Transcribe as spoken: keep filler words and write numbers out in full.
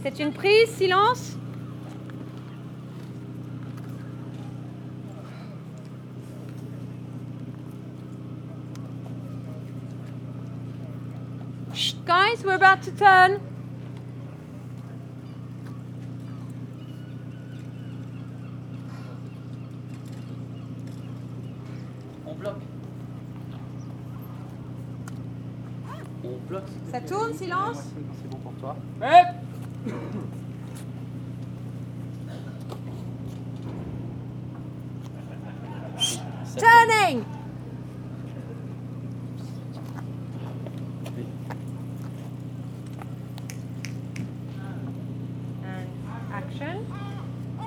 C'est une prise, silence. Shh, guys, we're about to turn. On bloque. On bloque. Ça tourne, silence. C'est bon pour toi. Ouais.